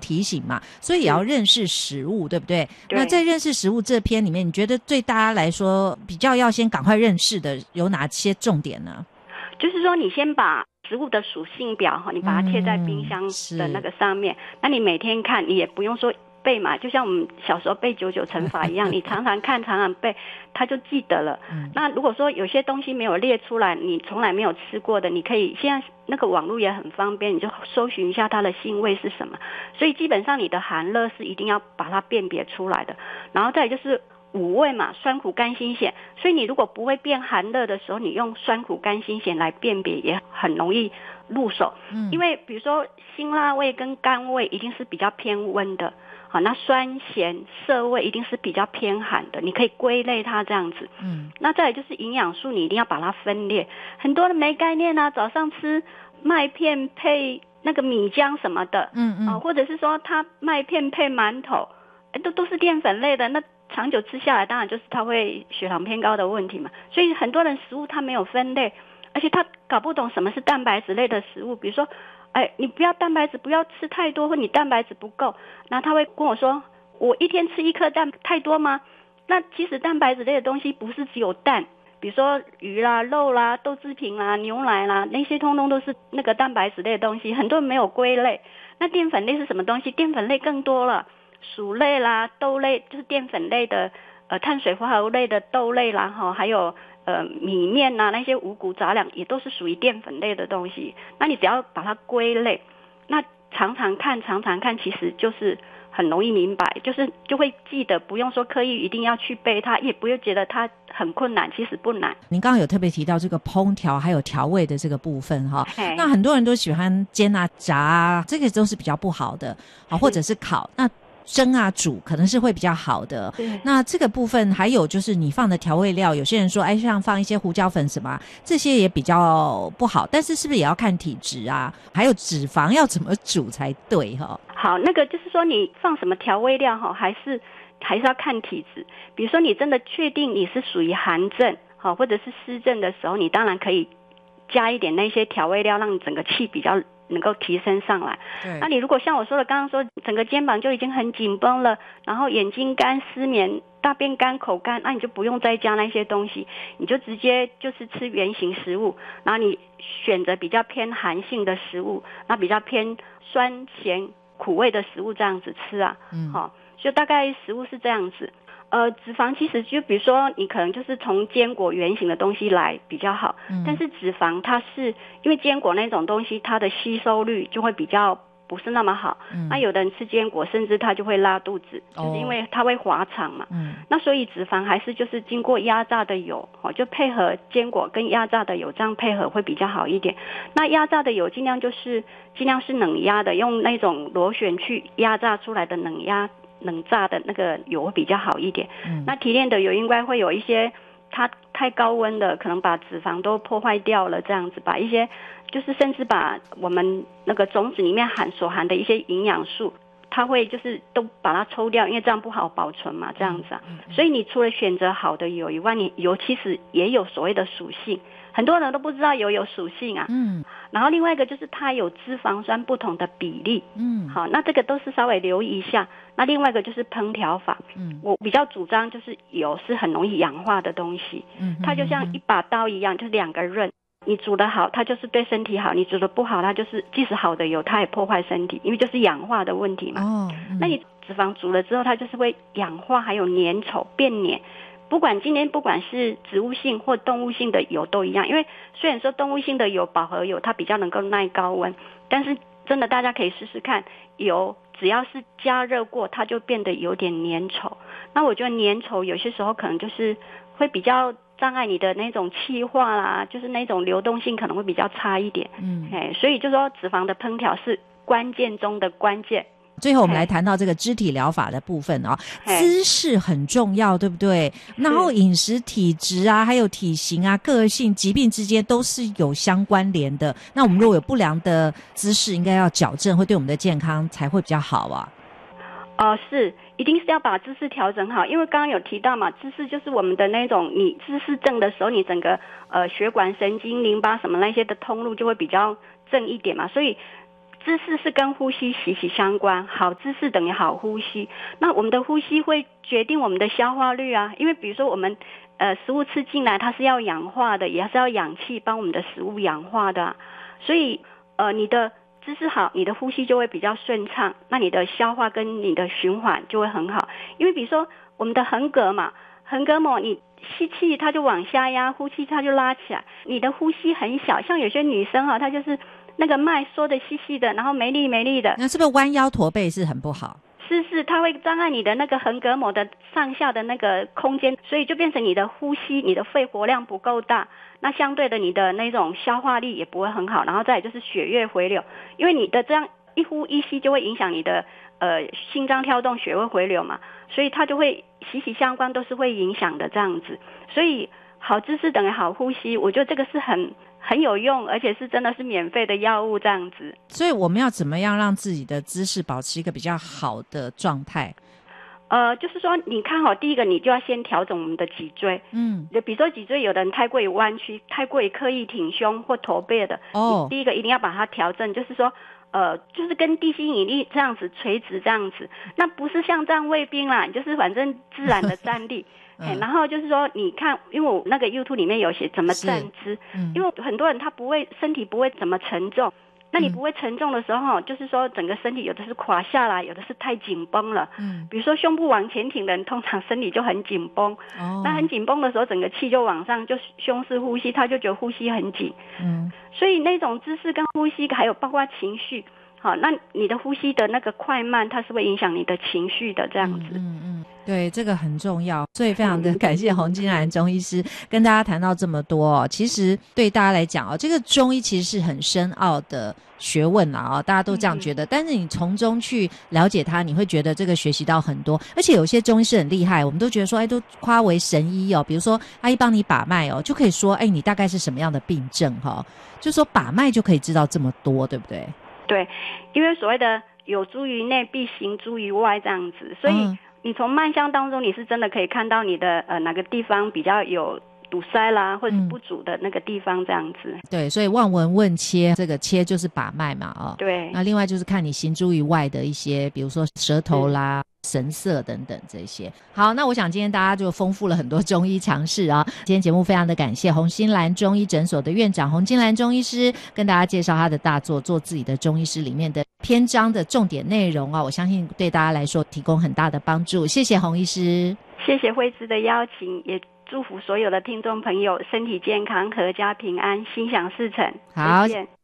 提醒嘛，所以也要认识食物，对不对？ 对。 那在认识食物这篇里面，你觉得对大家来说比较要先赶快认识的有哪些重点呢？ 就是说你先把食物的属性表你把它贴在冰箱的那个上面，那你每天看，你也不用说背嘛，就像我们小时候背99乘法一样，你常常看常常背，他就记得了。那如果说有些东西没有列出来，你从来没有吃过的，你可以现在那个网络也很方便，你就搜寻一下它的腥味是什么。所以基本上你的寒热是一定要把它辨别出来的。然后再来就是五味嘛，酸苦甘辛咸，所以你如果不会辨寒热的时候，你用酸苦甘辛咸来辨别也很容易入手。因为比如说辛辣味跟甘味一定是比较偏温的，好，那酸咸涩味一定是比较偏寒的，你可以归类它这样子。那再来就是营养素，你一定要把它分裂。很多人没概念啊，早上吃麦片配那个米浆什么的，或者是说他麦片配馒头，都是淀粉类的，那长久吃下来当然就是他会血糖偏高的问题嘛。所以很多人食物他没有分类，而且他搞不懂什么是蛋白质类的食物。比如说你不要蛋白质不要吃太多，或你蛋白质不够，然后他会跟我说我一天吃1颗蛋太多吗？那其实蛋白质类的东西不是只有蛋，比如说鱼啦肉啦豆制品啦牛奶啦，那些通通都是那个蛋白质类的东西，很多人没有归类。那淀粉类是什么东西？淀粉类更多了，薯类啦豆类就是淀粉类的碳水化合物类的豆类啦，还有米面啊那些五谷杂粮也都是属于淀粉类的东西。那你只要把它归类，那常常看其实就是很容易明白，就会记得，不用说刻意一定要去背它，也不会觉得它很困难，其实不难。 您刚刚有特别提到这个烹调还有调味的这个部分哈，那很多人都喜欢煎啊炸啊，这个都是比较不好的，或者是烤，那蒸啊煮可能是会比较好的。那这个部分还有就是你放的调味料，有些人说像放一些胡椒粉什么这些也比较不好，但是是不是也要看体质啊，还有脂肪要怎么煮才对好，那个就是说你放什么调味料还是要看体质。比如说你真的确定你是属于寒症或者是湿症的时候，你当然可以加一点那些调味料，让你整个气比较能够提升上来。那你如果像我说的刚刚说整个肩膀就已经很紧绷了，然后眼睛干失眠大便干口干，那你就不用再加那些东西，你就直接就是吃原型食物，然后你选择比较偏寒性的食物，那比较偏酸咸苦味的食物这样子吃啊。就大概食物是这样子。脂肪其实就比如说你可能就是从坚果原型的东西来比较好，但是脂肪它是因为坚果那种东西它的吸收率就会比较不是那么好，那有的人吃坚果甚至他就会拉肚子，就是因为它会滑肠嘛。那所以脂肪还是就是经过压榨的油，就配合坚果跟压榨的油这样配合会比较好一点。那压榨的油尽量是冷压的，用那种螺旋去压榨出来的冷榨的那个油会比较好一点。那提炼的油应该会有一些它太高温的可能把脂肪都破坏掉了，这样子把一些就是甚至把我们那个种子里面所含的一些营养素它会就是都把它抽掉，因为这样不好保存嘛，这样子啊。所以你除了选择好的油以外，你油其实也有所谓的属性，很多人都不知道油有属性啊。然后另外一个就是它有脂肪酸不同的比例。好，那这个都是稍微留意一下。那另外一个就是烹调法。我比较主张就是油是很容易氧化的东西。它就像一把刀一样，就是2个刃。你煮得好它就是对身体好，你煮得不好它就是即使好的油它也破坏身体，因为就是氧化的问题嘛。那你脂肪煮了之后它就是会氧化，还有粘稠变黏。今天不管是植物性或动物性的油都一样，因为虽然说动物性的油饱和油它比较能够耐高温，但是真的大家可以试试看，油只要是加热过它就变得有点粘稠。那我觉得粘稠有些时候可能就是会比较障碍你的那种气化啦，就是那种流动性可能会比较差一点。所以就说脂肪的烹调是关键中的关键。 最后我们来谈到这个肢体疗法的部分姿势很重要，对不对？然后饮食体质啊，还有体型啊，个性疾病之间都是有相关联的。那我们如果有不良的姿势，应该要矫正，会对我们的健康才会比较好啊。 是一定是要把姿势调整好，因为刚刚有提到嘛，姿势就是我们的那种你姿势正的时候，你整个血管神经淋巴什么那些的通路就会比较正一点嘛，所以姿势是跟呼吸息息相关，好姿势等于好呼吸。那我们的呼吸会决定我们的消化率啊，因为比如说我们食物吃进来，它是要氧化的，也是要氧气帮我们的食物氧化的啊，所以你的姿势好，你的呼吸就会比较顺畅，那你的消化跟你的循环就会很好。因为比如说我们的横膈嘛，横膈膜你吸气它就往下压，呼气它就拉起来，你的呼吸很小，像有些女生啊，她就是那个脉缩的细细的，然后没力的， 那是不是弯腰驼背是很不好？ 是，它会障碍你的那个横膈膜的上下的那个空间，所以就变成你的呼吸，你的肺活量不够大，那相对的你的那种消化力也不会很好，然后再来就是血液回流，因为你的这样一呼一吸就会影响你的心脏跳动，血会回流嘛，所以它就会息息相关，都是会影响的这样子。所以好姿势等于好呼吸，我觉得这个是很有用，而且是真的是免费的药物这样子。 所以我们要怎么样让自己的姿势保持一个比较好的状态？ 就是说你看好，第一个你就要先调整我们的脊椎，就比如说脊椎有的人太过于弯曲，太过于刻意挺胸或驼背的，你第一个一定要把它调整，就是说就是跟地心引力这样子垂直这样子，那不是像站卫兵啦，你就是反正自然的站立然后就是说你看，因为我那个 YouTube 里面有写怎么站姿，因为很多人他身体不会怎么沉重，那你不会沉重的时候，就是说整个身体有的是垮下来，有的是太紧绷了，比如说胸部往前挺的人，通常身体就很紧绷，那很紧绷的时候，整个气就往上，就胸式呼吸，他就觉得呼吸很紧，所以那种姿势跟呼吸还有包括情绪，好，那你的呼吸的那个快慢，它是会影响你的情绪的这样子。 对，这个很重要，所以非常的感谢洪金兰中医师跟大家谈到这么多其实对大家来讲这个中医其实是很深奥的学问啦大家都这样觉得，但是你从中去了解它，你会觉得这个学习到很多，而且有些中医师很厉害，我们都觉得说都夸为神医比如说阿姨帮你把脉就可以说你大概是什么样的病症就说把脉就可以知道这么多，对不对？ 对，因为所谓的有诸于内必行诸于外这样子，所以你从脉象当中你是真的可以看到你的哪个地方比较有堵塞啦，或者是不足的那个地方这样子。 对，所以望闻问切，这个切就是把脉嘛对。 那另外就是看你行诸于外的一些，比如说舌头啦、神色等等这些。好，那我想今天大家就丰富了很多中医常识今天节目非常的感谢洪金兰中医诊所的院长洪金兰中医师跟大家介绍他的大作做自己的中医师里面的篇章的重点内容我相信对大家来说提供很大的帮助。谢谢洪医师。 谢谢慧芝的邀请，也祝福所有的听众朋友身体健康，阖家平安，心想事成。 好，